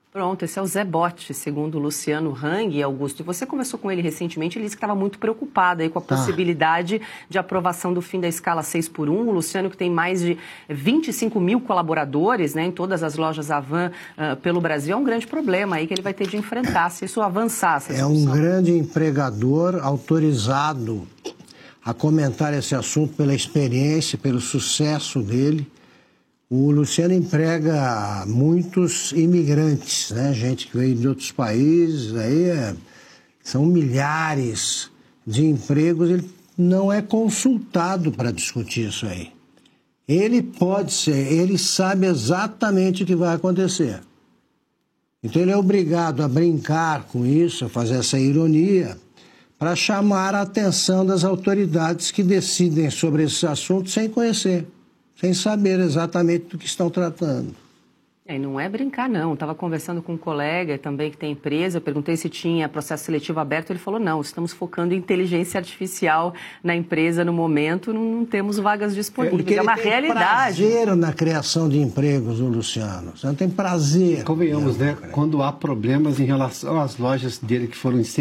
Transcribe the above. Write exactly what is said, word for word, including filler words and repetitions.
Pronto, esse é o Zé Botti, segundo o Luciano Hang. Augusto, e você conversou com ele recentemente, ele disse que estava muito preocupado aí com a tá. possibilidade de aprovação do fim da escala seis por um. O Luciano, que tem mais de vinte e cinco mil colaboradores, né, em todas as lojas Havan uh, pelo Brasil, é um grande problema aí que ele vai ter de enfrentar se isso avançar. Essa é um grande empregador autorizado a comentar esse assunto pela experiência, pelo sucesso dele. O Luciano emprega muitos imigrantes, né? Gente que veio de outros países, aí é, são milhares de empregos. Ele não é consultado para discutir isso aí. Ele pode ser, ele sabe exatamente o que vai acontecer. Então ele é obrigado a brincar com isso, a fazer essa ironia, para chamar a atenção das autoridades que decidem sobre esses assuntos sem conhecer, sem saber exatamente do que estão tratando. É, não é brincar, não. Estava conversando com um colega também que tem empresa, eu perguntei se tinha processo seletivo aberto, ele falou, não, estamos focando em inteligência artificial na empresa no momento, não, não temos vagas disponíveis. Porque é uma ele tem realidade. prazer na criação de empregos, o Luciano. Você não tem prazer. Convenhamos, né? Quando há problemas em relação às lojas dele que foram